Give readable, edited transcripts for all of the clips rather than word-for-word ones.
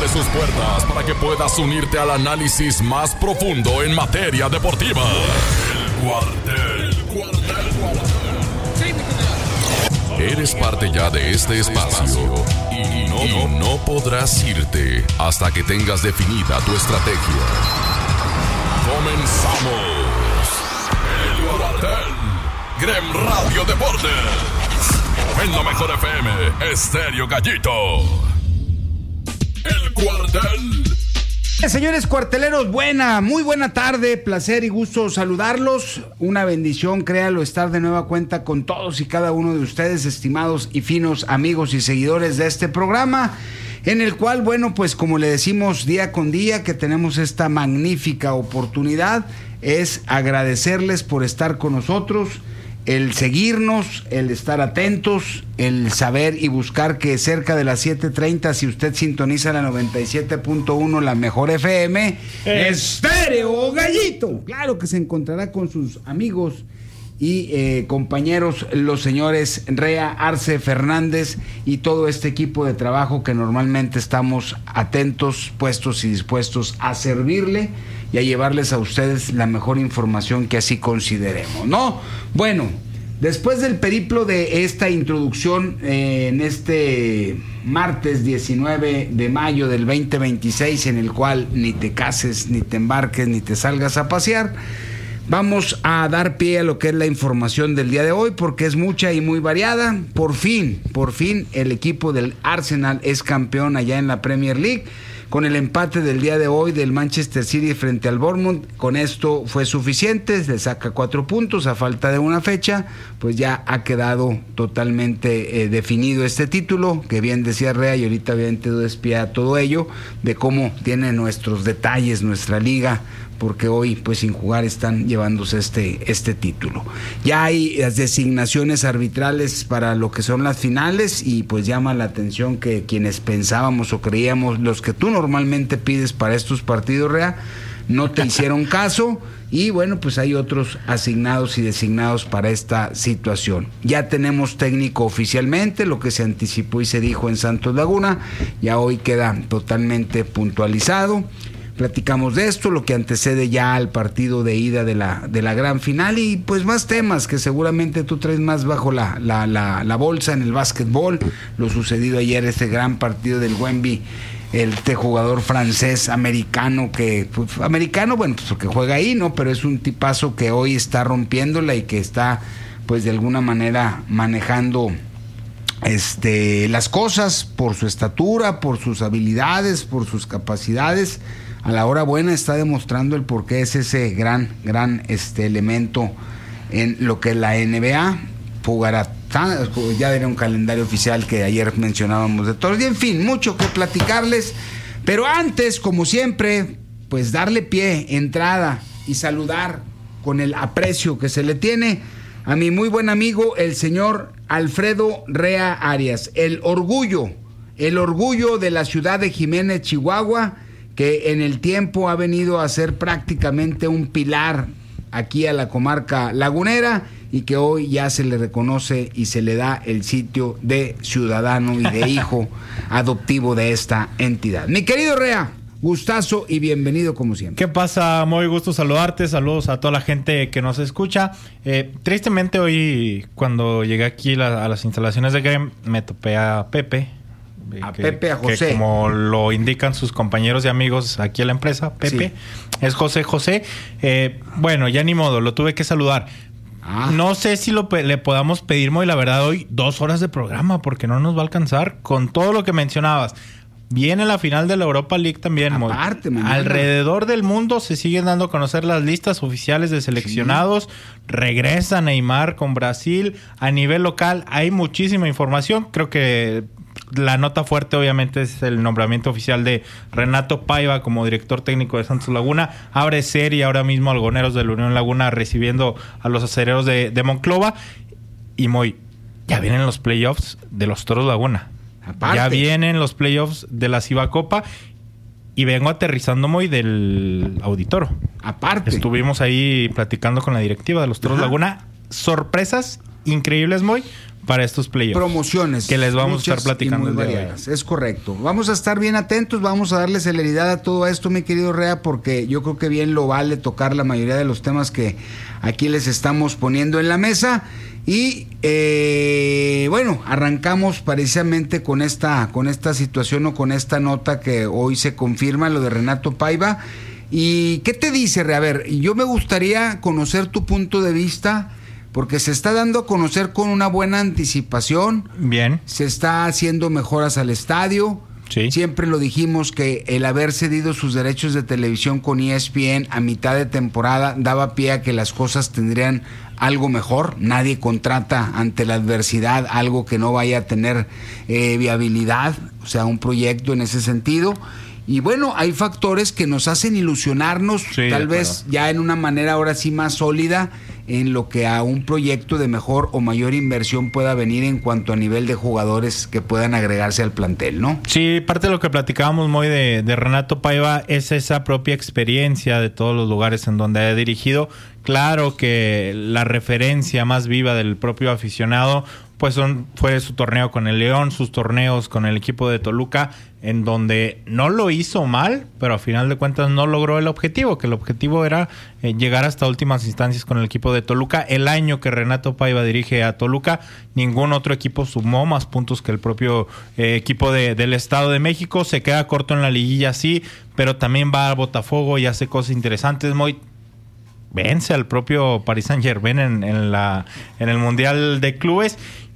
abre sus puertas para que puedas unirte al análisis más profundo en materia deportiva. El Cuartel. Eres parte ya de este espacio y no podrás irte hasta que tengas definida tu estrategia. Comenzamos. El Cuartel. Grem Radio Deportes. En la mejor FM, Estéreo Gallito. El Cuartel. Señores cuarteleros, muy buena tarde, placer y gusto saludarlos. Una bendición, créalo, estar de nueva cuenta con todos y cada uno de ustedes, estimados y finos amigos y seguidores de este programa, en el cual, bueno, pues como le decimos día con día, que tenemos esta magnífica oportunidad, es agradecerles por estar con nosotros, el seguirnos, el estar atentos, el saber y buscar que cerca de las 7:30, si usted sintoniza la 97.1, la mejor FM, Estéreo Gallito. Claro que se encontrará con sus amigos y compañeros, los señores Rea, Arce, Fernández y todo este equipo de trabajo que normalmente estamos atentos, puestos y dispuestos a servirle y a llevarles a ustedes la mejor información que así consideremos, ¿no? Bueno, después del periplo de esta introducción en este martes 19 de mayo del 2026, en el cual ni te cases, ni te embarques, ni te salgas a pasear, vamos a dar pie a lo que es la información del día de hoy, porque es mucha y muy variada. Por fin, el equipo del Arsenal es campeón allá en la Premier League. Con el empate del día de hoy del Manchester City frente al Bournemouth, con esto fue suficiente, le saca 4 puntos a falta de una fecha, pues ya ha quedado totalmente definido este título, que bien decía Rea, y ahorita obviamente despía todo ello, de cómo tiene nuestros detalles nuestra liga, porque hoy pues sin jugar están llevándose este título. Ya hay las designaciones arbitrales para lo que son las finales y pues llama la atención que quienes pensábamos o creíamos, los que tú normalmente pides para estos partidos, Rea, no te hicieron caso y bueno, pues hay otros asignados y designados para esta situación. Ya tenemos técnico oficialmente, lo que se anticipó y se dijo en Santos Laguna, ya hoy queda totalmente puntualizado. Platicamos de esto, lo que antecede ya al partido de ida de la gran final y pues más temas que seguramente tú traes más bajo la bolsa en el básquetbol, lo sucedido ayer, ese gran partido del Wemby, este jugador francés americano bueno, pues porque juega ahí, ¿no? Pero es un tipazo que hoy está rompiéndola y que está pues de alguna manera manejando las cosas por su estatura, por sus habilidades, por sus capacidades. A la hora buena está demostrando el por qué es ese gran elemento en lo que es la NBA. Jugará, ya era un calendario oficial que ayer mencionábamos de todos. Y en fin, mucho que platicarles. Pero antes, como siempre, pues darle pie, entrada y saludar con el aprecio que se le tiene a mi muy buen amigo, el señor Alfredo Rea Arias. El orgullo de la ciudad de Jiménez, Chihuahua, que en el tiempo ha venido a ser prácticamente un pilar aquí a la comarca lagunera y que hoy ya se le reconoce y se le da el sitio de ciudadano y de hijo adoptivo de esta entidad. Mi querido Rea, gustazo y bienvenido como siempre. ¿Qué pasa? Muy gusto saludarte, saludos a toda la gente que nos escucha. Tristemente hoy cuando llegué aquí a las instalaciones de Grem me topé a Pepe. A José. Que como lo indican sus compañeros y amigos aquí en la empresa, Pepe, sí. Es José. Bueno, ya ni modo, lo tuve que saludar. No sé si le podamos pedir, Moy, la verdad, hoy 2 horas de programa, porque no nos va a alcanzar con todo lo que mencionabas. Viene la final de la Europa League también, Moy. Alrededor del mundo se siguen dando a conocer las listas oficiales de seleccionados. Sí. Regresa Neymar con Brasil. A nivel local hay muchísima información. Creo que la nota fuerte obviamente es el nombramiento oficial de Renato Paiva como director técnico de Santos Laguna. Abre serie ahora mismo Algoneros de la Unión Laguna recibiendo a los acereros de Monclova. Y Moy, ya vienen los playoffs de los Toros Laguna. Aparte. Ya vienen los playoffs de la Cibacopa y vengo aterrizando muy del Auditoro. Aparte. Estuvimos ahí platicando con la directiva de los Toros Laguna. Sorpresas increíbles, Moy, para estos playoffs. Promociones. Que les vamos a estar platicando el día de hoy. Es correcto. Vamos a estar bien atentos, vamos a darle celeridad a todo esto, mi querido Rea, porque yo creo que bien lo vale tocar la mayoría de los temas que aquí les estamos poniendo en la mesa. Y bueno, arrancamos precisamente con esta situación o con esta nota que hoy se confirma, lo de Renato Paiva. ¿Y qué te dice, Rea? A ver, yo me gustaría conocer tu punto de vista, porque se está dando a conocer con una buena anticipación. Bien. Se está haciendo mejoras al estadio. Sí. Siempre lo dijimos que el haber cedido sus derechos de televisión con ESPN a mitad de temporada daba pie a que las cosas tendrían algo mejor. Nadie contrata ante la adversidad algo que no vaya a tener viabilidad, o sea, un proyecto en ese sentido. Y bueno, hay factores que nos hacen ilusionarnos, sí, tal vez ya en una manera ahora sí más sólida, en lo que a un proyecto de mejor o mayor inversión pueda venir en cuanto a nivel de jugadores que puedan agregarse al plantel, ¿no? Sí, parte de lo que platicábamos muy de Renato Paiva es esa propia experiencia de todos los lugares en donde ha dirigido. Claro que la referencia más viva del propio aficionado pues fue su torneo con el León, sus torneos con el equipo de Toluca, en donde no lo hizo mal, pero a final de cuentas no logró el objetivo, que el objetivo era llegar hasta últimas instancias con el equipo de Toluca. El año que Renato Paiva dirige a Toluca, ningún otro equipo sumó más puntos que el propio equipo del Estado de México. Se queda corto en la liguilla, sí, pero también va a Botafogo y hace cosas interesantes. Muy vence al propio Paris Saint-Germain en el Mundial de Clubes.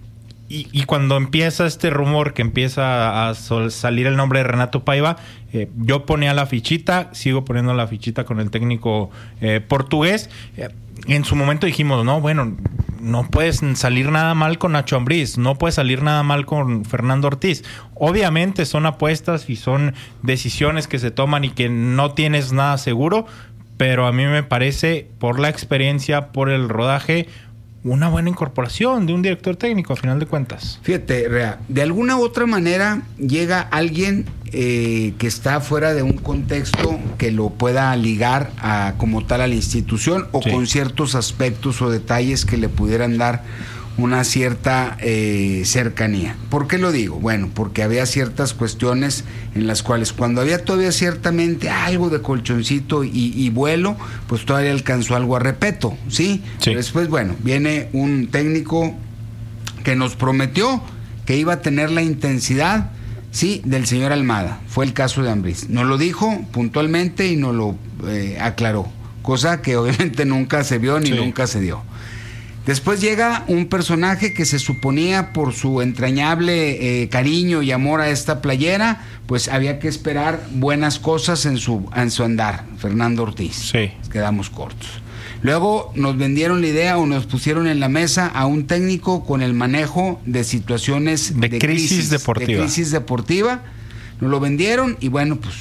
Y cuando empieza este rumor que empieza a salir el nombre de Renato Paiva, yo ponía la fichita, sigo poniendo la fichita con el técnico portugués. En su momento dijimos, no, bueno, no puedes salir nada mal con Nacho Ambriz, no puede salir nada mal con Fernando Ortiz. Obviamente son apuestas y son decisiones que se toman y que no tienes nada seguro, pero a mí me parece, por la experiencia, por el rodaje, una buena incorporación de un director técnico, a final de cuentas. Fíjate, Rea, de alguna u otra manera llega alguien que está fuera de un contexto que lo pueda ligar como tal a la institución o sí, con ciertos aspectos o detalles que le pudieran dar una cierta cercanía. ¿Por qué lo digo? Bueno, porque había ciertas cuestiones en las cuales cuando había todavía ciertamente algo de colchoncito y vuelo, pues todavía alcanzó algo a Repeto, ¿sí? Pero después, bueno, viene un técnico que nos prometió que iba a tener la intensidad, sí, del señor Almada. Fue el caso de Ambriz. Nos lo dijo puntualmente y nos lo aclaró, cosa que obviamente nunca se vio ni nunca se dio. Después llega un personaje que se suponía por su entrañable cariño y amor a esta playera, pues había que esperar buenas cosas en su andar, Fernando Ortiz. Sí. Quedamos cortos. Luego nos vendieron la idea o nos pusieron en la mesa a un técnico con el manejo de situaciones de crisis deportiva. De crisis deportiva. Nos lo vendieron y bueno, pues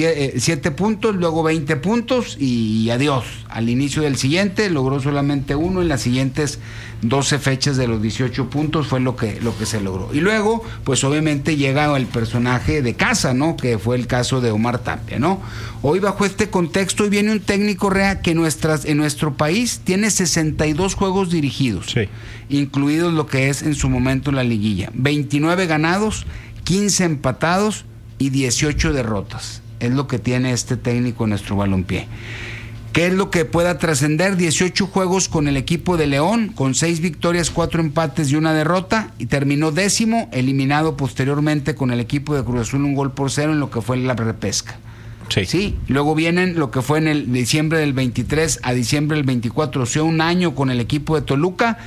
7 puntos, luego 20 puntos y adiós. Al inicio del siguiente logró solamente 1, en las siguientes 12 fechas de los 18 puntos fue lo que se logró. Y luego, pues obviamente llega el personaje de casa, ¿no? Que fue el caso de Omar Tapia, ¿no? Hoy bajo este contexto hoy viene un técnico, Rea, que en nuestro país tiene 62 juegos dirigidos, sí, incluidos lo que es en su momento la liguilla. 29 ganados, 15 empatados y 18 derrotas. Es lo que tiene este técnico en nuestro balompié. ¿Qué es lo que pueda trascender? 18 juegos con el equipo de León, con 6 victorias, 4 empates y 1 derrota, y terminó 10º, eliminado posteriormente con el equipo de Cruz Azul 1-0 en lo que fue la repesca. Sí. Luego vienen lo que fue en el diciembre del 23 a diciembre del 24, o sea, un año con el equipo de Toluca,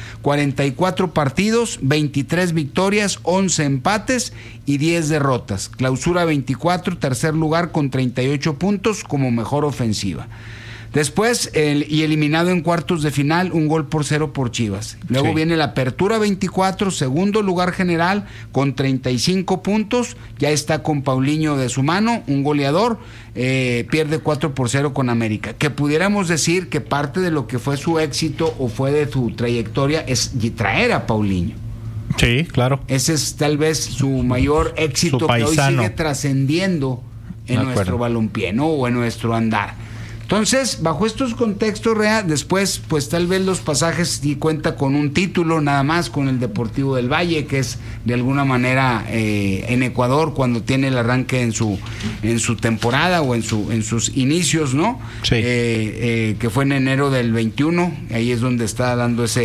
44 partidos, 23 victorias, 11 empates y 10 derrotas. Clausura 24, tercer lugar con 38 puntos como mejor ofensiva. Después, y eliminado en cuartos de final, 1-0 por Chivas. Luego viene la Apertura 24, segundo lugar general, con 35 puntos. Ya está con Paulinho de su mano, un goleador. Pierde 4-0 con América. Que pudiéramos decir que parte de lo que fue su éxito o fue de su trayectoria es traer a Paulinho. Sí, claro. Ese es tal vez su mayor éxito, que hoy sigue trascendiendo en nuestro balompié, ¿no? O en nuestro andar. Entonces, bajo estos contextos, después, pues tal vez los pasajes y cuenta con un título nada más, con el Deportivo del Valle, que es de alguna manera en Ecuador, cuando tiene el arranque en su temporada o en sus inicios, ¿no? Sí. Que fue en enero del 21, ahí es donde está dando esa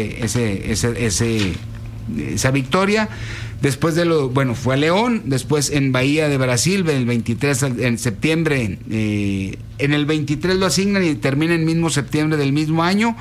victoria. Después fue a León, después en Bahía de Brasil, el 23 en septiembre, en el 23 lo asignan y termina el mismo septiembre del mismo año,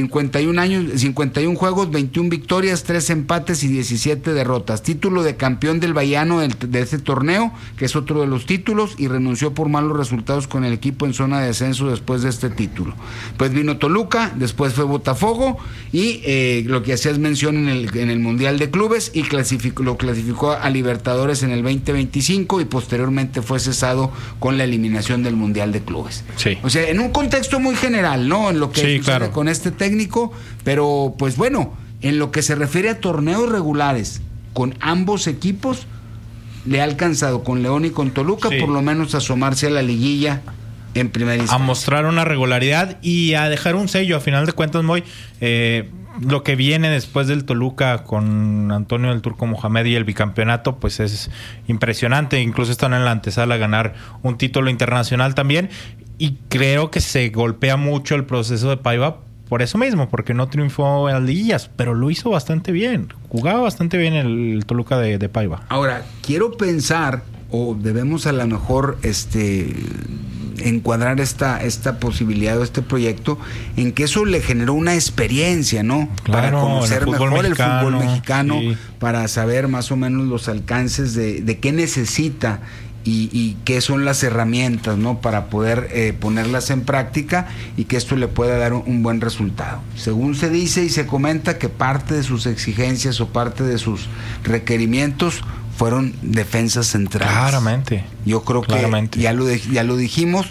51 juegos, 21 victorias, 3 empates y 17 derrotas. Título de campeón del bahiano de este torneo, que es otro de los títulos, y renunció por malos resultados con el equipo en zona de descenso después de este título. Pues vino Toluca, después fue Botafogo y lo que hacías mención en el Mundial de Clubes, y lo clasificó a Libertadores en el 2025 y posteriormente fue cesado con la eliminación del Mundial de Clubes. Sí. O sea, en un contexto muy general, ¿no? En lo que sucede claro, con este técnico, pero pues bueno, en lo que se refiere a torneos regulares con ambos equipos, le ha alcanzado con León y con Toluca por lo menos asomarse a la liguilla en primera instancia. A mostrar una regularidad y a dejar un sello, a final de cuentas, Moy. Lo que viene después del Toluca con Antonio del Turco Mohamed y el bicampeonato, pues es impresionante. Incluso están en la antesala a ganar un título internacional también. Y creo que se golpea mucho el proceso de Paiva por eso mismo, porque no triunfó en las liguillas, pero lo hizo bastante bien. Jugaba bastante bien el Toluca de Paiva. Ahora, quiero pensar, o debemos a lo mejor encuadrar esta posibilidad o este proyecto en que eso le generó una experiencia, ¿no? Claro, para conocer mejor el fútbol mexicano, sí, para saber más o menos los alcances de qué necesita y qué son las herramientas, ¿no? Para poder ponerlas en práctica y que esto le pueda dar un buen resultado. Según se dice y se comenta que parte de sus exigencias o parte de sus requerimientos fueron defensas centrales. Claramente. Yo creo que ya lo dijimos,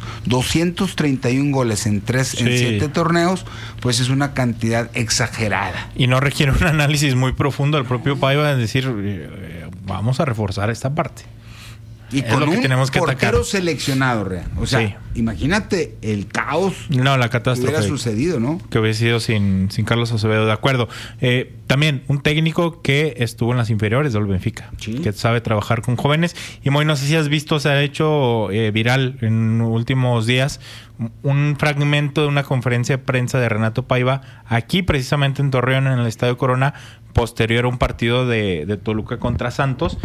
231 goles en 7 torneos, pues es una cantidad exagerada. Y no requiere un análisis muy profundo del propio Paiva de decir, vamos a reforzar esta parte. Y con un portero seleccionado, o sea, imagínate el caos la catástrofe que hubiera sucedido, ¿no? Que hubiera sido sin Carlos Acevedo, de acuerdo. También un técnico que estuvo en las inferiores del Benfica, que sabe trabajar con jóvenes. Y Moy, no sé si has visto, se ha hecho viral en últimos días un fragmento de una conferencia de prensa de Renato Paiva, aquí precisamente en Torreón, en el Estadio Corona, posterior a un partido de Toluca contra Santos.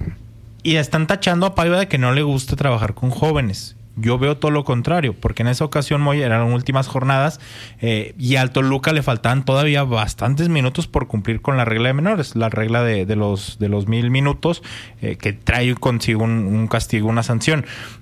Y están tachando a Paiva de que no le gusta trabajar con jóvenes. Yo veo todo lo contrario, porque en esa ocasión, Moy, eran últimas jornadas y al Toluca le faltaban todavía bastantes minutos por cumplir con la regla de menores, la regla de los 1000 minutos que trae consigo un castigo, una sanción.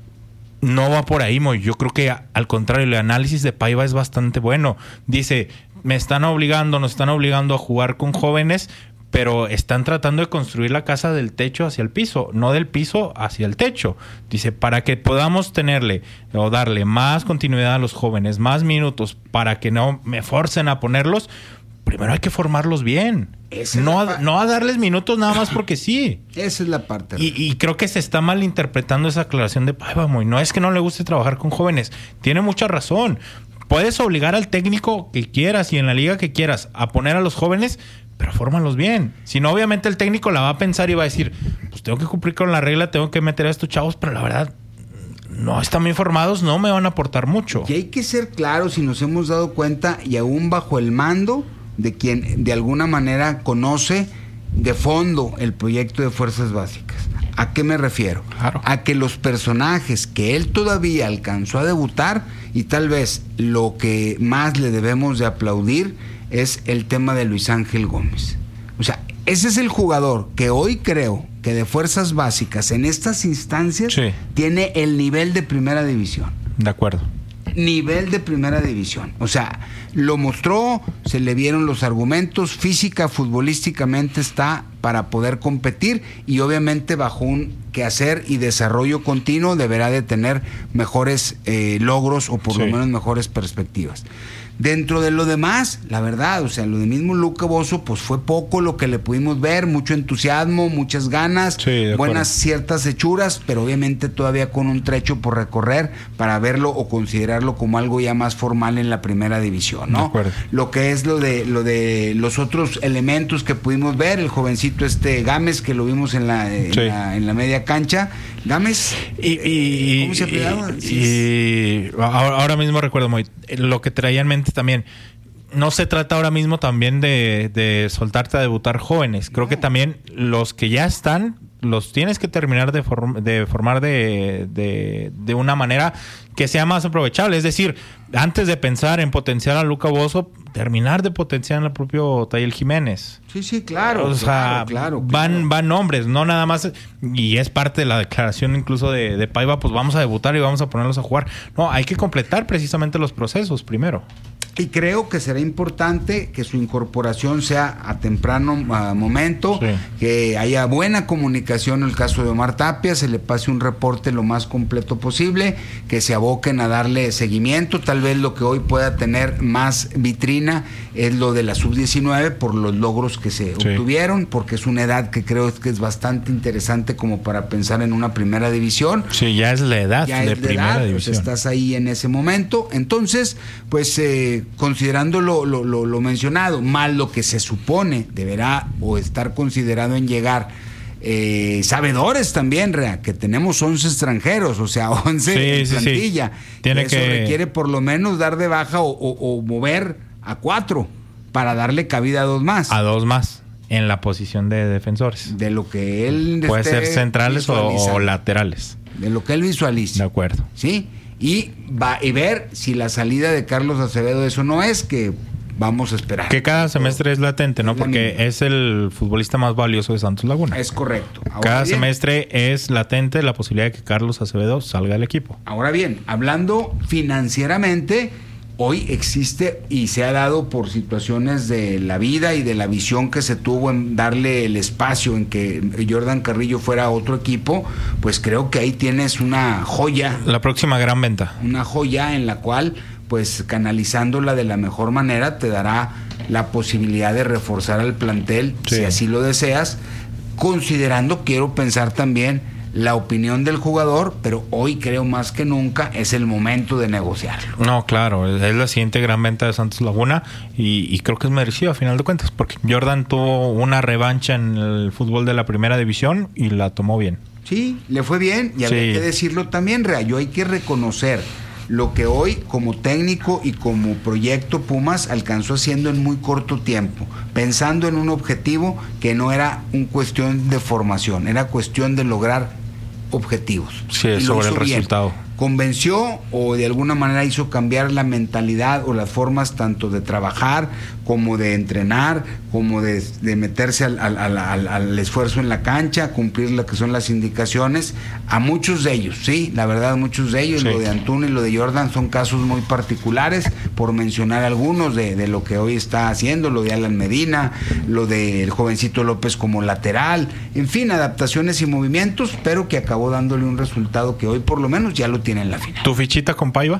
No va por ahí, Moy. Yo creo que al contrario, el análisis de Paiva es bastante bueno. Dice, nos están obligando a jugar con jóvenes, pero están tratando de construir la casa del techo hacia el piso, no del piso hacia el techo. Dice, para que podamos tenerle o darle más continuidad a los jóvenes, más minutos, para que no me forcen a ponerlos, primero hay que formarlos bien. No a darles minutos nada más porque sí. Esa es la parte. Y creo que se está malinterpretando esa aclaración de Paiva, Moy. No es que no le guste trabajar con jóvenes. Tiene mucha razón. Puedes obligar al técnico que quieras y en la liga que quieras a poner a los jóvenes, pero fórmalos bien. Si no, obviamente el técnico la va a pensar y va a decir, pues tengo que cumplir con la regla, tengo que meter a estos chavos, pero la verdad, no están bien formados, no me van a aportar mucho. Y hay que ser claros, y nos hemos dado cuenta, y aún bajo el mando de quien de alguna manera conoce de fondo el proyecto de Fuerzas Básicas. ¿A qué me refiero? Claro. A que los personajes que él todavía alcanzó a debutar, y tal vez lo que más le debemos de aplaudir es el tema de Luis Ángel Gómez. O sea, ese es el jugador que hoy creo que de Fuerzas Básicas en estas instancias tiene el nivel de primera división. De acuerdo. Nivel de primera división. O sea, lo mostró, se le vieron los argumentos, física, futbolísticamente está para poder competir y obviamente bajo un quehacer y desarrollo continuo deberá de tener mejores logros o por lo menos mejores perspectivas. Dentro de lo demás, la verdad, o sea, lo de mismo Luca Bozzo, pues fue poco lo que le pudimos ver, mucho entusiasmo, muchas ganas, buenas ciertas hechuras, pero obviamente todavía con un trecho por recorrer para verlo o considerarlo como algo ya más formal en la primera división, ¿no? Lo que es lo de los otros elementos que pudimos ver, el jovencito Gámez, que lo vimos en la media cancha, Gámez, ¿cómo se apellidaba? Ahora mismo recuerdo muy lo que traía en mente también. No se trata ahora mismo también de soltarte a debutar jóvenes. Creo que también los que ya están los tienes que terminar de formar de una manera que sea más aprovechable. Es decir, antes de pensar en potenciar a Luca Bozzo, terminar de potenciar al propio Tayel Jiménez. Sí, claro. O sea, van nombres, no nada más. Y es parte de la declaración incluso de Paiva, pues vamos a debutar y vamos a ponerlos a jugar. No, hay que completar precisamente los procesos primero. Y creo que será importante que su incorporación sea a temprano momento, que haya buena comunicación en el caso de Omar Tapia, se le pase un reporte lo más completo posible, que se aboquen a darle seguimiento. Tal vez lo que hoy pueda tener más vitrina es lo de la sub-19 por los logros que se obtuvieron, porque es una edad que creo que es bastante interesante como para pensar en una primera división. Sí, ya es la edad de primera división. Pues estás ahí en ese momento. Entonces, pues considerando lo mencionado, más lo que se supone deberá o estar considerado en llegar, sabedores también, que tenemos 11 extranjeros, o sea, 11 en plantilla. Eso requiere por lo menos dar de baja o mover a 4 para darle cabida a 2 más. A 2 más en la posición de defensores. De lo que él puede ser centrales o laterales. De lo que él visualice. De acuerdo. ¿Sí? Y ver si la salida de Carlos Acevedo eso no es, que vamos a esperar. Que cada semestre es latente, ¿no? Porque es el futbolista más valioso de Santos Laguna. Es correcto. Cada semestre es latente la posibilidad de que Carlos Acevedo salga del equipo. Ahora bien, hablando financieramente, hoy existe y se ha dado por situaciones de la vida y de la visión que se tuvo en darle el espacio en que Jordan Carrillo fuera a otro equipo, pues creo que ahí tienes una joya. La próxima gran venta. Una joya en la cual, pues canalizándola de la mejor manera, te dará la posibilidad de reforzar al plantel, si así lo deseas, considerando, quiero pensar también, la opinión del jugador, pero hoy creo más que nunca es el momento de negociarlo. No, claro, es la siguiente gran venta de Santos Laguna y creo que es merecido a final de cuentas, porque Jordan tuvo una revancha en el fútbol de la primera división y la tomó bien. Sí, le fue bien y había que decirlo también, Yo hay que reconocer lo que hoy como técnico y como proyecto Pumas alcanzó haciendo en muy corto tiempo, pensando en un objetivo que no era una cuestión de formación, era cuestión de lograr objetivos. Sí, sobre el resultado. Convenció o de alguna manera hizo cambiar la mentalidad o las formas tanto de trabajar como de entrenar, como de meterse al esfuerzo en la cancha, cumplir lo que son las indicaciones, a muchos de ellos, la verdad, muchos de ellos, lo de Antuna y lo de Jordan son casos muy particulares, por mencionar algunos de lo que hoy está haciendo, lo de Alan Medina, lo del jovencito López como lateral, en fin, adaptaciones y movimientos, pero que acabó dándole un resultado que hoy por lo menos ya lo tiene en la final. ¿Tu fichita con Paiva?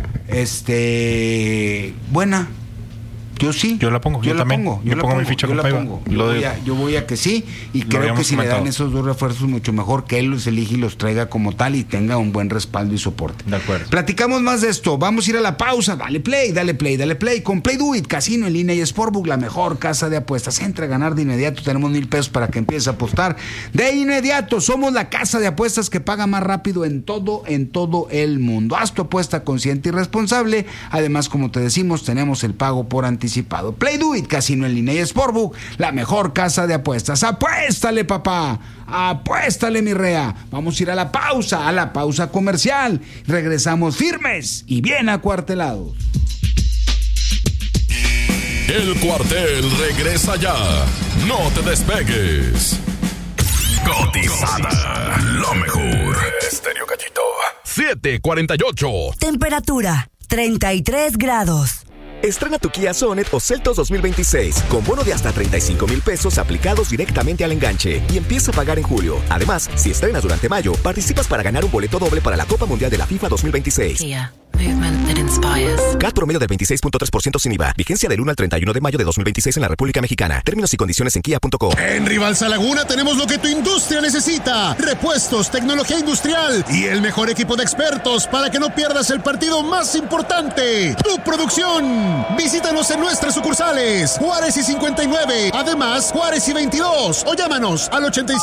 Buena. Yo sí. Yo la pongo. Yo también. Yo pongo mi ficha con Paiva. Yo voy a que sí. Y creo que si le dan esos 2 refuerzos, mucho mejor que él los elige y los traiga como tal y tenga un buen respaldo y soporte. De acuerdo. Platicamos más de esto. Vamos a ir a la pausa. Dale play. Con Play Do It, Casino en línea y Sportbook, la mejor casa de apuestas. Entra a ganar de inmediato. Tenemos $1,000 para que empieces a apostar. De inmediato. Somos la casa de apuestas que paga más rápido en todo el mundo. Haz tu apuesta consciente y responsable. Además, como te decimos, tenemos el pago por anticipado. Play Do It, Casino en línea y Sportbook, la mejor casa de apuestas. Apuéstale, papá. Apuéstale, mi rea. Vamos a ir a la pausa comercial. Regresamos firmes y bien acuartelados. El Cuartel regresa ya. No te despegues. Cotizada. Lo mejor. Estéreo Cachito. 7:48. Temperatura 33 grados. Estrena tu Kia Sonet o Seltos 2026 con bono de hasta 35,000 pesos aplicados directamente al enganche y empieza a pagar en julio. Además, si estrenas durante mayo, participas para ganar un boleto doble para la Copa Mundial de la FIFA 2026. Kia, Movement that inspires. CAT promedio del 26.3% sin IVA. Vigencia del 1 al 31 de mayo de 2026 en la República Mexicana. Términos y condiciones en kia.com. En Rivalsa Laguna tenemos lo que tu industria necesita. Repuestos, tecnología industrial y el mejor equipo de expertos para que no pierdas el partido más importante, tu producción. Visítanos en nuestras sucursales Juárez y 59, además Juárez y 22, o llámanos al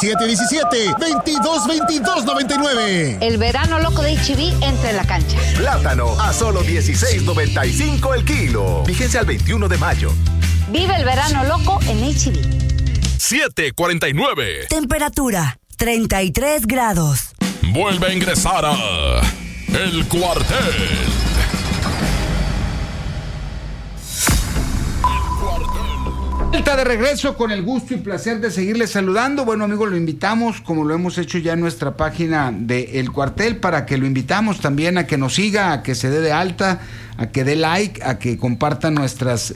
8717-222299. El verano loco de H-E-B entra en la cancha. Plátano a solo $16.95 el kilo. Vigencia al 21 de mayo. Vive el verano loco en H-E-B. 7:49. Temperatura 33 grados. Vuelve a ingresar a El Cuartel. Vuelta de regreso con el gusto y placer de seguirles saludando. Bueno, amigos, lo invitamos, como lo hemos hecho ya en nuestra página de El Cuartel, para que lo invitamos también a que nos siga, a que se dé de alta, a que dé like, a que comparta nuestras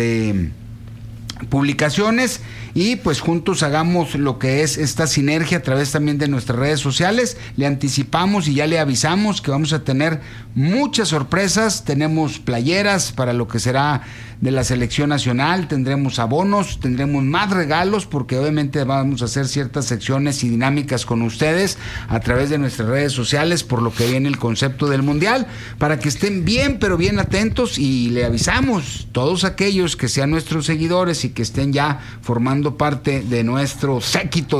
publicaciones y pues juntos hagamos lo que es esta sinergia a través también de nuestras redes sociales. Le anticipamos y ya le avisamos que vamos a tener muchas sorpresas. Tenemos playeras para lo que será de la selección nacional, tendremos abonos, tendremos más regalos, porque obviamente vamos a hacer ciertas secciones y dinámicas con ustedes a través de nuestras redes sociales, por lo que viene el concepto del mundial, para que estén bien, pero bien atentos. Y le avisamos, todos aquellos que sean nuestros seguidores y que estén ya formando parte de nuestro séquito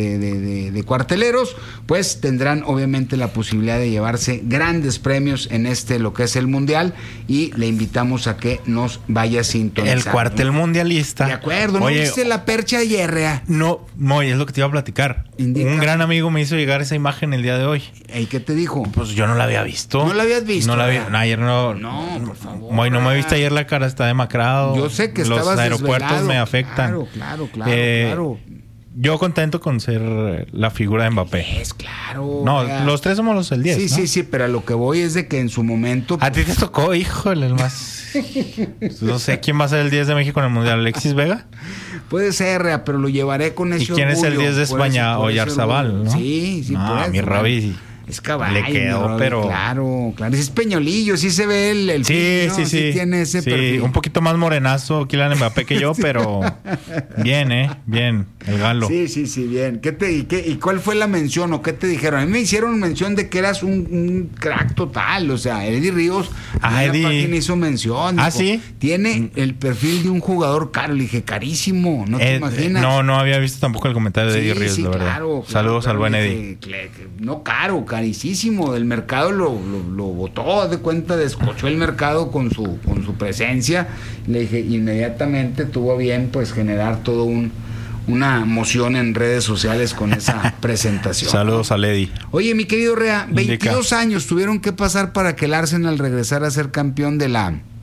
de cuarteleros, pues tendrán obviamente la posibilidad de llevarse grandes premios en lo que es el mundial, y le invitamos a que nos vaya a sintonizar. El Cuartel Mundialista. De acuerdo, ¿no? Oye, viste la percha de hierrea? No, es lo que te iba a platicar. Indica. Un gran amigo me hizo llegar esa imagen el día de hoy. ¿Y qué te dijo? Pues yo no la había visto. ¿No la habías visto? No la había. No, ayer no. No, por favor. Moy, no me viste ayer, la cara está demacrado. Yo sé que estabas los aeropuertos desvelado. me afectan. Claro. Yo contento con ser la figura de Mbappé. Es claro. No, los tres somos el 10. Sí, ¿no? sí, pero a lo que voy es de que en su momento. A ti te tocó, híjole, el más. No sé quién va a ser el 10 de México en el Mundial. ¿Alexis Vega? Puede ser, pero lo llevaré con ese orgullo. ¿Y quién es el 10 de España? Oyarzabal, ¿no? Sí, no, por eso. Mi Rabi. Es caballo. Le quedó, pero. Claro. Es Peñolillo, sí se ve el sí, ¿no? Sí tiene ese perfil. Un poquito más morenazo Kylian Mbappé que yo, pero bien, bien, el galo. Sí, bien. ¿Y cuál fue la mención o qué te dijeron? A mí me hicieron mención de que eras un crack total, o sea, Eddie Ríos en la página hizo mención. Ah, dijo, sí. Tiene el perfil de un jugador caro. Le dije, carísimo, ¿no te imaginas? No había visto tampoco el comentario de Eddie Ríos, la verdad. Claro, saludos al buen Eddie. No caro, carísimo. El mercado lo botó, de cuenta, descochó el mercado con su presencia. Le dije, inmediatamente tuvo bien pues generar todo una moción en redes sociales con esa presentación. Saludos a Lady. Oye, mi querido Rea, 22 años tuvieron que pasar para que el Arsenal regresara a ser campeón de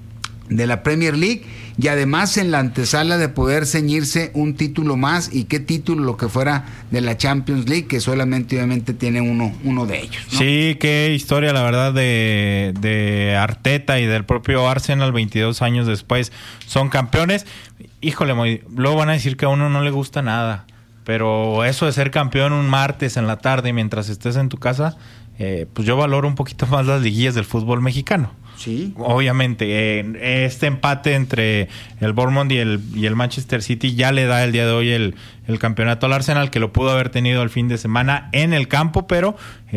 la Premier League, y además en la antesala de poder ceñirse un título más, y qué título, lo que fuera de la Champions League, que solamente obviamente tiene uno de ellos, ¿no? Sí, qué historia la verdad de Arteta y del propio Arsenal. 22 años después son campeones. Híjole, luego van a decir que a uno no le gusta nada, pero eso de ser campeón un martes en la tarde mientras estés en tu casa, pues yo valoro un poquito más las liguillas del fútbol mexicano. Sí. Obviamente, este empate entre el Bournemouth y el Manchester City ya le da el día de hoy el campeonato al Arsenal, que lo pudo haber tenido el fin de semana en el campo, pero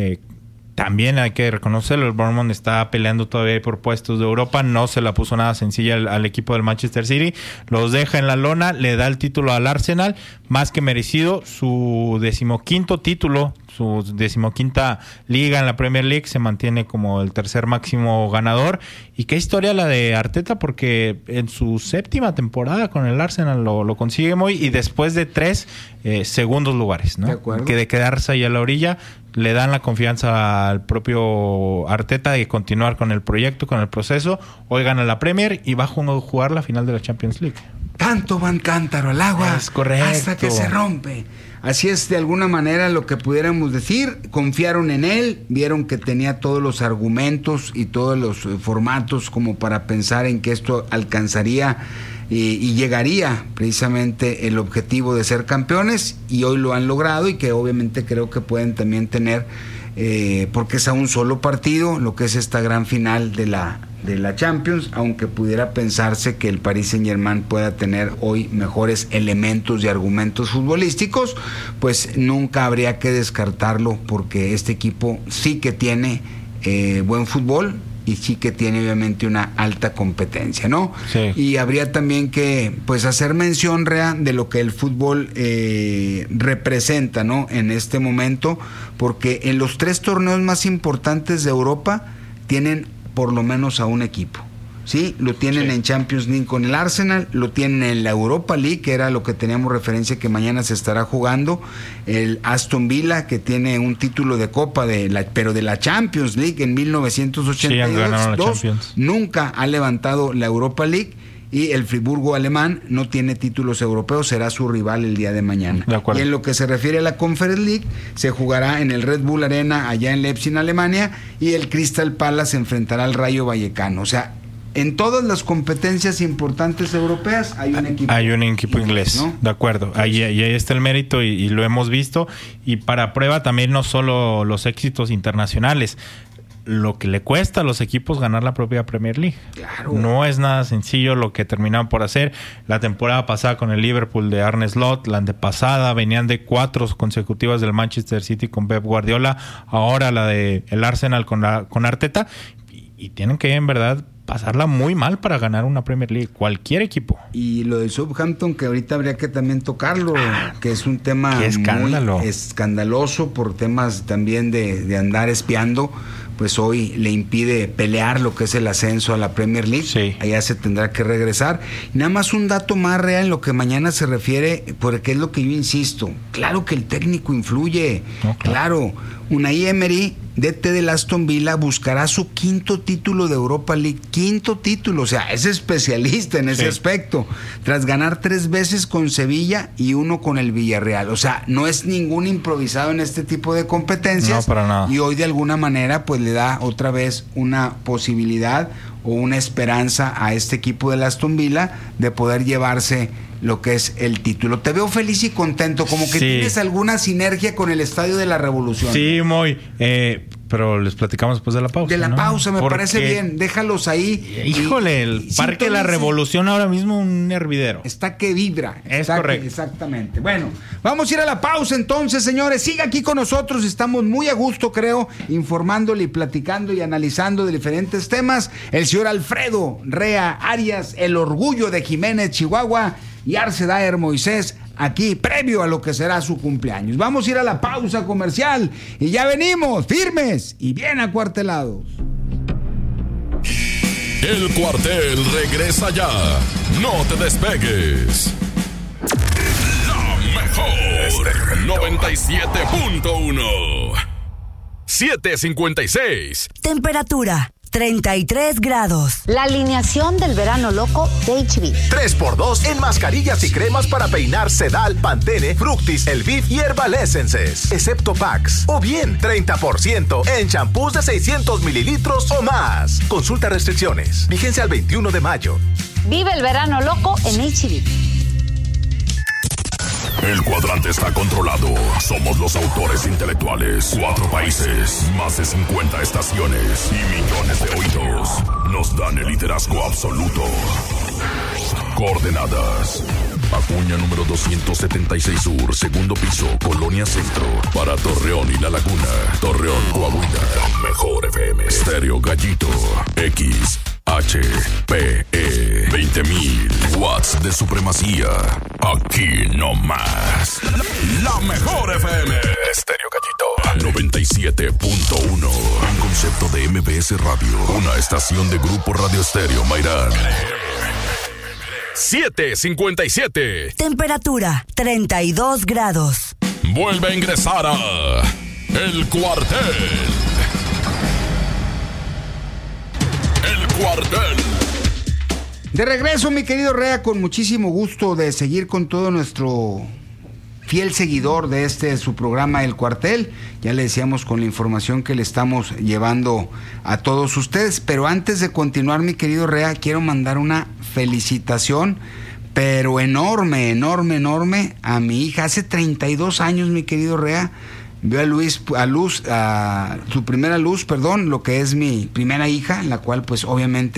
también hay que reconocerlo, el Bournemouth está peleando todavía por puestos de Europa, no se la puso nada sencilla al equipo del Manchester City, los deja en la lona, le da el título al Arsenal, más que merecido, su 15º título, su 15ª liga en la Premier League, se mantiene como el tercer máximo ganador. Y qué historia la de Arteta, porque en su 7ª temporada con el Arsenal lo consigue y después de 3 segundos lugares, ¿no? De acuerdo. Que de quedarse ahí a la orilla, le dan la confianza al propio Arteta de continuar con el proyecto, con el proceso. Hoy gana la Premier y va a jugar la final de la Champions League. Tanto van cántaro al agua, es correcto, hasta que se rompe. Así es, de alguna manera, lo que pudiéramos decir. Confiaron en él, vieron que tenía todos los argumentos y todos los formatos como para pensar en que esto alcanzaría y llegaría precisamente el objetivo de ser campeones, y hoy lo han logrado, y que obviamente creo que pueden también tener, porque es a un solo partido, lo que es esta gran final de la Champions, aunque pudiera pensarse que el Paris Saint-Germain pueda tener hoy mejores elementos y argumentos futbolísticos, pues nunca habría que descartarlo, porque este equipo sí que tiene buen fútbol, y sí que tiene obviamente una alta competencia, ¿no? Sí. Y habría también que pues hacer mención, Rea, de lo que el fútbol representa, ¿no? En este momento, porque en los 3 torneos más importantes de Europa tienen por lo menos a un equipo. Sí, lo tienen en Champions League con el Arsenal, lo tienen en la Europa League, que era lo que teníamos referencia que mañana se estará jugando, el Aston Villa, que tiene un título de Copa pero de la Champions League en 1982, nunca ha levantado la Europa League, y el Friburgo alemán no tiene títulos europeos, será su rival el día de mañana. Y en lo que se refiere a la Conference League, se jugará en el Red Bull Arena allá en Leipzig, Alemania, y el Crystal Palace se enfrentará al Rayo Vallecano. O sea, en todas las competencias importantes europeas hay un equipo inglés, ¿no? De acuerdo. Ahí está el mérito y lo hemos visto. Y para prueba también no solo los éxitos internacionales, lo que le cuesta a los equipos ganar la propia Premier League. Claro. No es nada sencillo lo que terminaron por hacer. La temporada pasada con el Liverpool de Arne Slot, la antepasada venían de 4 consecutivas del Manchester City con Pep Guardiola, ahora la de el Arsenal con Arteta, y tienen que en verdad pasarla muy mal para ganar una Premier League, cualquier equipo. Y lo del Southampton, que ahorita habría que también tocarlo, que es un tema muy escandaloso por temas también de andar espiando, pues hoy le impide pelear lo que es el ascenso a la Premier League. Sí. Allá se tendrá que regresar. Y nada más un dato más real en lo que mañana se refiere, porque es lo que yo insisto. Claro que el técnico influye. No, claro. Unai Emery, DT del Aston Villa, buscará su 5º título de Europa League. 5º título, o sea, es especialista en ese aspecto. Tras ganar 3 veces con Sevilla y 1 con el Villarreal. O sea, no es ningún improvisado en este tipo de competencias. No, para nada. Y hoy de alguna manera pues le da otra vez una posibilidad o una esperanza a este equipo del Aston Villa de poder llevarse lo que es el título. Te veo feliz y contento, como que tienes alguna sinergia con el Estadio de la Revolución. Sí, muy. Pero les platicamos después de la pausa. De la pausa, me parece bien. Déjalos ahí. Híjole, el Parque de la Revolución ahora mismo un hervidero. Está que vibra. Es correcto. Exactamente. Bueno, vamos a ir a la pausa entonces, señores. Siga aquí con nosotros. Estamos muy a gusto, creo, informándole y platicando y analizando de diferentes temas. El señor Alfredo Rea Arias, el orgullo de Jiménez, Chihuahua, y Arce Daer Moisés, aquí previo a lo que será su cumpleaños. Vamos a ir a la pausa comercial y ya venimos, firmes y bien acuartelados. El Cuartel regresa ya. No te despegues. La mejor 97.1 7:56. Temperatura 33 grados. La alineación del verano loco de HB. 3x2 en mascarillas y cremas para peinar Sedal, Pantene, Fructis, Elviv y Herbal Essences, excepto packs. O bien 30% en champús de 600 mililitros o más. Consulta restricciones. Vigencia al 21 de mayo. Vive el verano loco en HB. El cuadrante está controlado. Somos los autores intelectuales. 4 países, más de 50 estaciones y millones de oídos. Nos dan el liderazgo absoluto. Coordenadas: Acuña número 276 Sur, segundo piso, Colonia Centro. Para Torreón y La Laguna. Torreón, Coahuila. Mejor FM. Estéreo Gallito. X HPE 20.000 watts de supremacía. Aquí no más. La mejor FM. Estéreo Gallito 97.1. Un concepto de MBS Radio. Una estación de Grupo Radio Estéreo Mairán. 7:57. Temperatura 32 grados. Vuelve a ingresar a El Cuartel. El Cuartel. De regreso, mi querido Rea, con muchísimo gusto de seguir con todo nuestro fiel seguidor de su programa El Cuartel. Ya le decíamos con la información que le estamos llevando a todos ustedes. Pero antes de continuar, mi querido Rea, quiero mandar una felicitación, pero enorme, enorme, enorme, a mi hija. Hace 32 años, mi querido Rea, vio a su primera luz, lo que es mi primera hija, la cual pues obviamente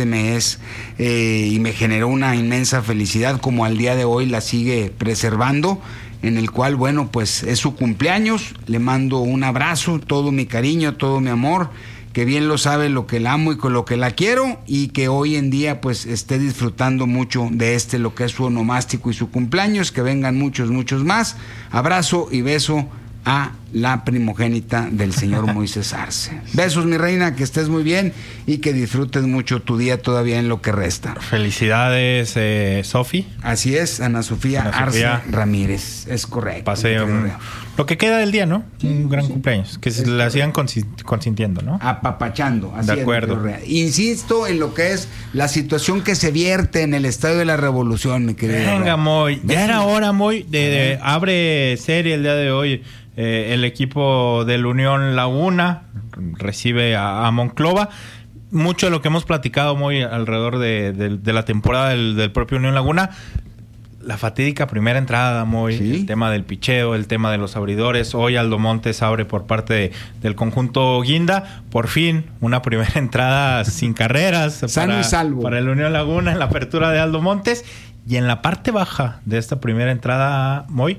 y me generó una inmensa felicidad, como al día de hoy la sigue preservando, en el cual, bueno, pues es su cumpleaños. Le mando un abrazo, todo mi cariño, todo mi amor, que bien lo sabe lo que la amo y con lo que la quiero, y que hoy en día pues esté disfrutando mucho de lo que es su onomástico y su cumpleaños. Que vengan muchos, muchos más. Abrazo y beso a la primogénita del señor Moisés Arce. Besos, mi reina, que estés muy bien y que disfrutes mucho tu día todavía en lo que resta. Felicidades, Sofi. Así es, Ana Sofía Arce Ramírez, es correcto. Pase lo que queda del día, ¿no? Sí, un gran cumpleaños, que se la sigan consintiendo, ¿no? Apapachando, así de acuerdo. es. Insisto en lo que es la situación que se vierte en el Estadio de la Revolución, mi querido. Venga, Moy, ya era hora, Moy, abre serie el día de hoy. El equipo del Unión Laguna recibe a Monclova. Mucho de lo que hemos platicado muy alrededor de la temporada del propio Unión Laguna, la fatídica primera entrada, muy ¿sí? El tema del picheo, el tema de los abridores. Hoy Aldo Montes abre por parte del conjunto Guinda. Por fin, una primera entrada sin carreras sano y salvo para el Unión Laguna en la apertura de Aldo Montes. Y en la parte baja de esta primera entrada, Moy,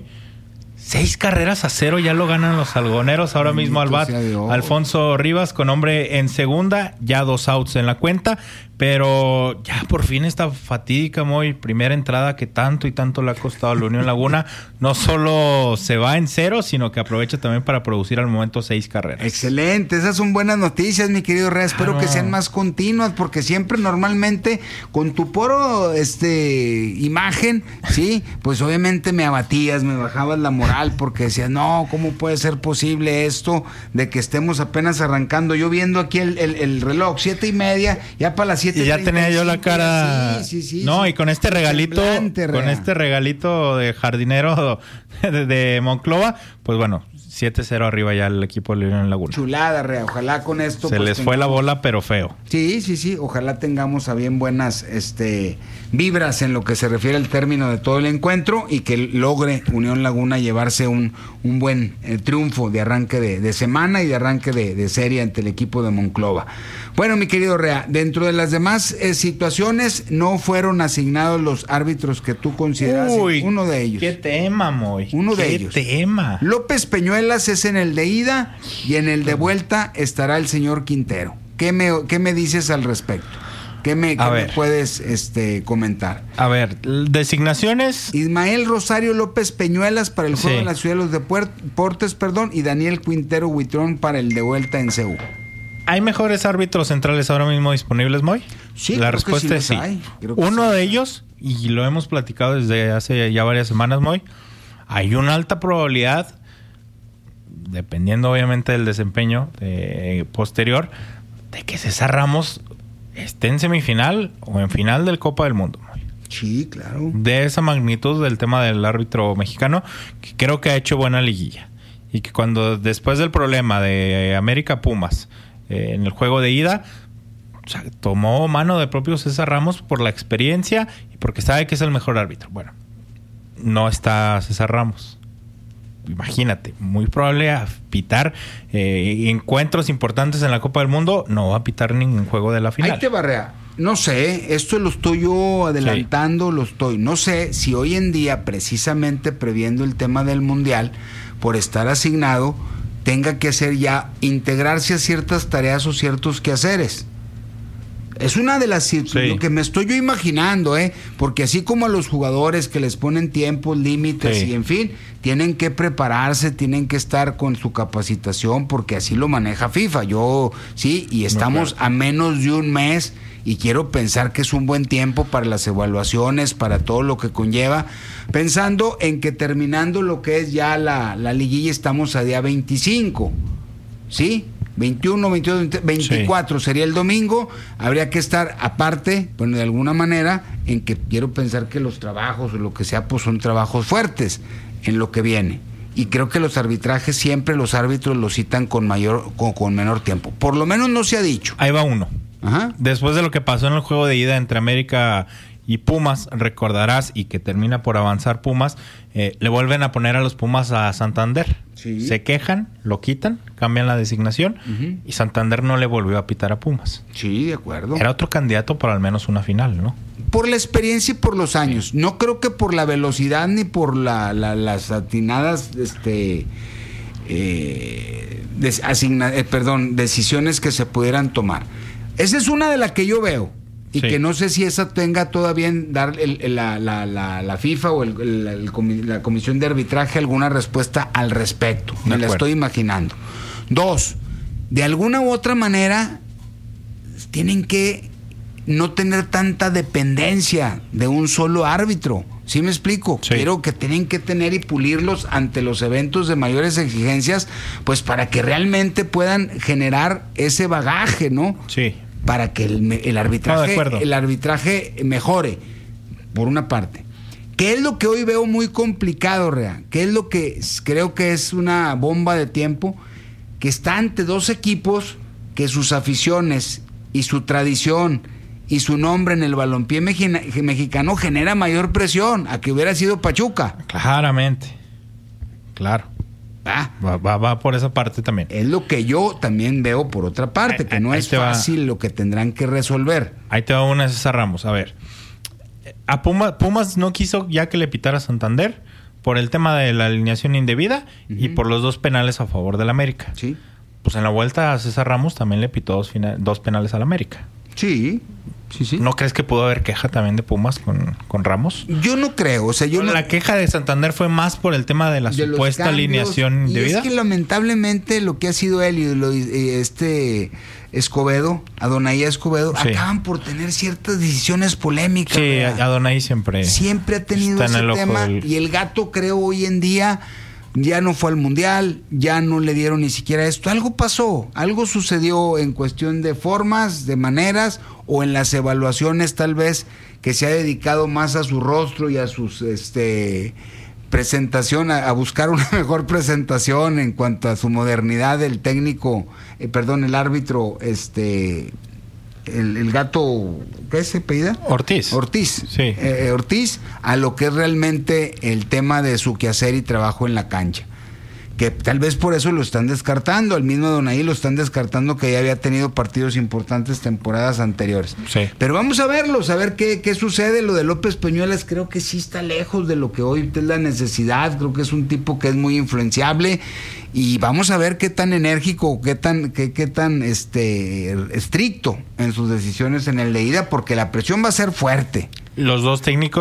6-0 ya lo ganan los algoneros. Ahora mismo al bat Alfonso Rivas con hombre en segunda, ya 2 outs en la cuenta. Pero ya por fin esta fatídica, muy primera entrada que tanto y tanto le ha costado a la Unión Laguna, no solo se va en 0, sino que aprovecha también para producir al momento 6 carreras. Excelente, esas son buenas noticias, mi querido Rey. Espero que sean más continuas, porque siempre normalmente con tu poro imagen, sí, pues obviamente me abatías, me bajabas la moral, porque decías, no, ¿cómo puede ser posible esto de que estemos apenas arrancando? Yo viendo aquí el reloj, 7:30, ya para las 7:35. Y ya tenía yo la cara. Sí, no, sí, y con este regalito, con este regalito de jardinero de Monclova, pues bueno, 7-0 arriba ya el equipo de Unión Laguna. Chulada, Rea. Ojalá con esto se les fue la bola, pero feo. Sí. Ojalá tengamos a bien buenas vibras en lo que se refiere al término de todo el encuentro, y que logre Unión Laguna llevarse un buen triunfo de arranque de semana y de arranque de serie ante el equipo de Monclova. Bueno, mi querido Rea, dentro de las demás situaciones, no fueron asignados los árbitros que tú consideras. Uno de ellos. ¿Qué tema, Moy? Uno de ellos. ¿Qué tema? López Peñuelas es en el de ida, y en el de vuelta estará el señor Quintero. ¿Qué me dices al respecto? ¿Qué me puedes comentar? A ver, designaciones. Ismael Rosario López Peñuelas para el juego de la Ciudad de los Deportes, y Daniel Quintero Huitrón para el de vuelta en CU. ¿Hay mejores árbitros centrales ahora mismo disponibles, Moy? Sí, la respuesta es sí. Uno de ellos, y lo hemos platicado desde hace ya varias semanas, Moy, hay una alta probabilidad, dependiendo obviamente del desempeño posterior, de que César Ramos esté en semifinal o en final del Copa del Mundo. Sí, claro. De esa magnitud del tema del árbitro mexicano, que creo que ha hecho buena liguilla. Y que después del problema de América Pumas en el juego de ida, o sea, tomó mano del propio César Ramos por la experiencia y porque sabe que es el mejor árbitro. Bueno, no está César Ramos. Imagínate, muy probable a pitar encuentros importantes en la Copa del Mundo, no va a pitar ningún juego de la final. Ahí te barrea. No sé, esto lo estoy yo adelantando, no sé si hoy en día, precisamente previendo el tema del Mundial, por estar asignado, tenga que hacer ya, integrarse a ciertas tareas o ciertos quehaceres. Es una de las lo que me estoy yo imaginando, porque así como a los jugadores que les ponen tiempos, límites y en fin, tienen que prepararse, tienen que estar con su capacitación, porque así lo maneja FIFA. Y estamos a menos de un mes, y quiero pensar que es un buen tiempo para las evaluaciones, para todo lo que conlleva, pensando en que terminando lo que es ya la liguilla, estamos a día 25, ¿sí? 21, 22, 24 sería el domingo. Habría que estar aparte, bueno, de alguna manera, en que quiero pensar que los trabajos o lo que sea, pues son trabajos fuertes. en lo que viene. Y creo que los arbitrajes siempre los árbitros los citan con menor tiempo. Por lo menos no se ha dicho. Ahí va uno. Ajá. Después de lo que pasó en el juego de ida entre América y Pumas, recordarás, y que termina por avanzar Pumas, le vuelven a poner a los Pumas a Santander. Sí. Se quejan, lo quitan, cambian la designación, y Santander no le volvió a pitar a Pumas. Sí, de acuerdo. Era otro candidato para al menos una final, ¿no? Por la experiencia y por los años. No creo que por la velocidad ni por las atinadas decisiones que se pudieran tomar. Esa es una de las que yo veo. Y que no sé si esa tenga todavía en dar la FIFA o la Comisión de Arbitraje alguna respuesta al respecto. Me la estoy imaginando. 2, de alguna u otra manera tienen que no tener tanta dependencia de un solo árbitro. ¿Sí me explico? Sí. Creo que tienen que tener y pulirlos ante los eventos de mayores exigencias, pues para que realmente puedan generar ese bagaje, ¿no? Sí. Para que el arbitraje mejore, por una parte. ¿Qué es lo que hoy veo muy complicado, Rea? ¿Qué es lo que creo que es una bomba de tiempo? Que está ante dos equipos que sus aficiones y su tradición y su nombre en el balompié mexicano genera mayor presión a que hubiera sido Pachuca. Claramente. Claro. Va por esa parte también. Es lo que yo también veo por otra parte, que no es fácil lo que tendrán que resolver. Ahí te va una de César Ramos. A ver, a Pumas no quiso ya que le pitara Santander por el tema de la alineación indebida y por los 2 penales a favor del América. Sí. Pues en la vuelta a César Ramos también le pitó 2 penales al América. Sí. ¿No crees que pudo haber queja también de Pumas con Ramos? Yo no creo. O sea, la queja de Santander fue más por el tema de la supuesta alineación indebida. Y es que lamentablemente lo que ha sido él y Escobedo, Adonai Escobedo, acaban por tener ciertas decisiones polémicas. Sí, Adonai siempre ha tenido ese tema. Y el Gato, creo, hoy en día ya no fue al Mundial, ya no le dieron ni siquiera esto. Algo pasó, algo sucedió en cuestión de formas, de maneras, o en las evaluaciones tal vez, que se ha dedicado más a su rostro y a sus presentación, a buscar una mejor presentación en cuanto a su modernidad, el técnico, el árbitro, el Gato, ¿qué se apellida? Ortiz. Sí. Ortiz, a lo que es realmente el tema de su quehacer y trabajo en la cancha. Que tal vez por eso lo están descartando. El mismo Donaí lo están descartando, que ya había tenido partidos importantes temporadas anteriores. Sí. Pero vamos a verlo, a ver qué sucede. Lo de López Peñuelas creo que sí está lejos de lo que hoy es la necesidad. Creo que es un tipo que es muy influenciable. Y vamos a ver qué tan enérgico, qué tan estricto en sus decisiones en el de ida, porque la presión va a ser fuerte. Los dos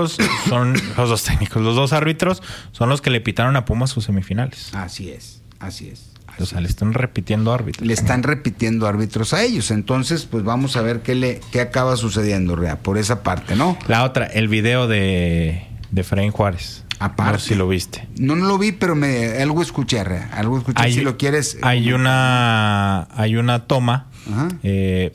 árbitros son los que le pitaron a Pumas sus semifinales. Así es. O sea, le están repitiendo árbitros. Le están repitiendo árbitros a ellos. Entonces, pues vamos a ver qué acaba sucediendo, Rea, por esa parte, ¿no? La otra, el video de Efraín Juárez. Aparte. No sé si lo viste. No lo vi, pero algo escuché, Rea. Si lo quieres. Hay una toma